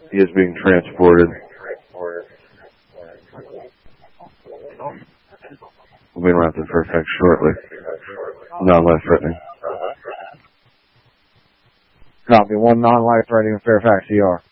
He is being transported. We'll be around to Fairfax shortly. Non-life-threatening. Copy. 1 non-life threatening in Fairfax ER.